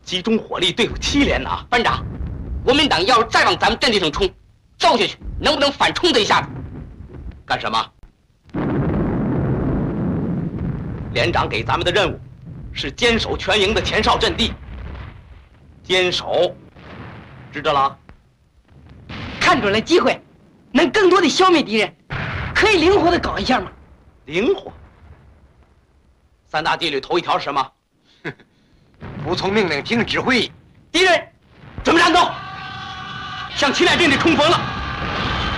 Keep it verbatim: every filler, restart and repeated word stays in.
集中火力对付七连呐！ 班长，国民党要是再往咱们阵地上冲，揍下去，能不能反冲这一下子？ 干什么？连长给咱们的任务是坚守全营的前哨阵地。坚守，知道了？ 看准了机会，能更多的消灭敌人，可以灵活的搞一下吗？ 灵活。三大纪律头一条是什么？ 服从命令，听指挥。 敌人，准备战斗，向七连阵地冲锋了。